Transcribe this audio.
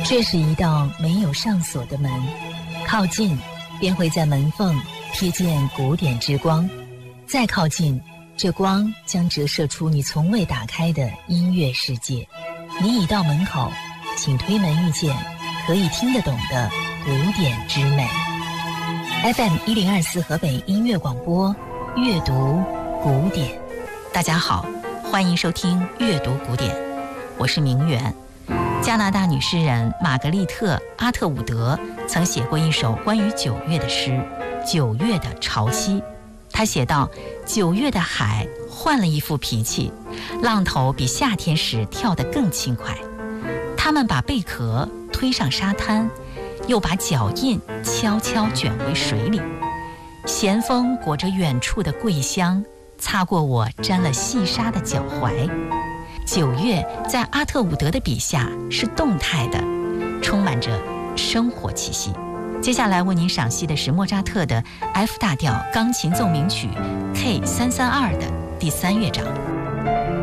这是一道没有上锁的门，靠近便会在门缝瞥见古典之光，再靠近，这光将折射出你从未打开的音乐世界。你已到门口，请推门遇见可以听得懂的古典之美。FM 1024河北音乐广播，阅读古典。 大家好，欢迎收听阅读古典，我是明媛。加拿大女诗人玛格丽特·阿特伍德曾写过一首关于9月的诗《9月的潮汐》。她写道：9月的海换了一副脾气，浪头比夏天时跳得更轻快。他们把贝壳推上沙滩，又把脚印悄悄卷回水里。咸风裹着远处的桂香，擦过我沾了细沙的脚踝。9月在阿特伍德的笔下是动态的，充满着生活气息。接下来为您赏析的是莫扎特的 F 大调钢琴奏鸣曲 K332的第3乐章。